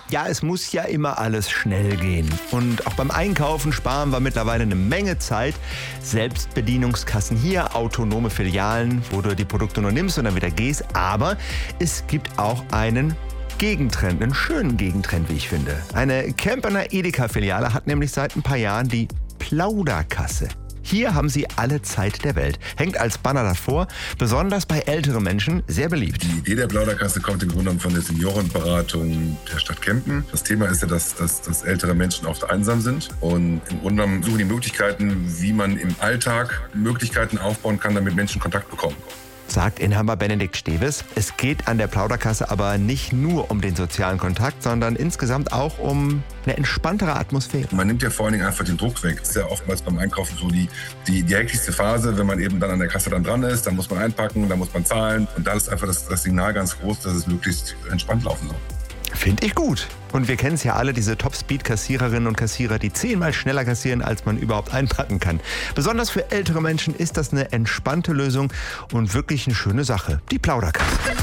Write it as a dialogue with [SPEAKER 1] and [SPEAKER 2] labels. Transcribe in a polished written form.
[SPEAKER 1] Ja, es muss ja immer alles schnell gehen. Und auch beim Einkaufen sparen wir mittlerweile eine Menge Zeit. Selbstbedienungskassen hier, autonome Filialen, wo du die Produkte nur nimmst und dann wieder gehst. Aber es gibt auch einen Gegentrend, einen schönen Gegentrend, wie ich finde. Eine Kempener Edeka-Filiale hat nämlich seit ein paar Jahren die Plauderkasse. Hier haben sie alle Zeit der Welt. Hängt als Banner davor, besonders bei älteren Menschen sehr beliebt.
[SPEAKER 2] Die Idee der Plauderkasse kommt im Grunde genommen von der Seniorenberatung der Stadt Kempen. Das Thema ist ja, dass ältere Menschen oft einsam sind. Und im Grunde genommen suchen die Möglichkeiten, wie man im Alltag Möglichkeiten aufbauen kann, damit Menschen Kontakt bekommen.
[SPEAKER 1] Sagt Inhaber Benedikt Steves. Es geht an der Plauderkasse aber nicht nur um den sozialen Kontakt, sondern insgesamt auch um eine entspanntere Atmosphäre.
[SPEAKER 2] Man nimmt ja vor allen Dingen einfach den Druck weg. Das ist ja oftmals beim Einkaufen so die hektischste Phase, wenn man eben dann an der Kasse dann dran ist, dann muss man einpacken, dann muss man zahlen. Und da ist einfach das Signal ganz groß, dass es möglichst entspannt laufen soll.
[SPEAKER 1] Finde ich gut. Und wir kennen es ja alle, diese Top-Speed-Kassiererinnen und Kassierer, die 10-mal schneller kassieren, als man überhaupt einpacken kann. Besonders für ältere Menschen ist das eine entspannte Lösung und wirklich eine schöne Sache. Die Plauderkasse.